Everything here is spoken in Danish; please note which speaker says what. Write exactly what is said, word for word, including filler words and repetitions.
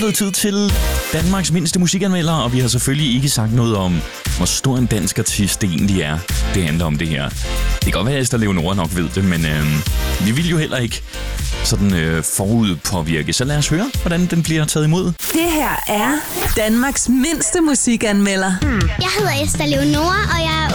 Speaker 1: blevet tid til Danmarks mindste musikanmelder, og vi har selvfølgelig ikke sagt noget om, hvor stor en dansk artist det egentlig er, det handler om det her. Det kan godt være, at Esther Leonora nok ved det, men øh, vi vil jo heller ikke sådan øh, forudpåvirke. Så lad os høre, hvordan den bliver taget imod.
Speaker 2: Det her er Danmarks mindste musikanmelder.
Speaker 3: Jeg hedder Esther Leonora, og jeg er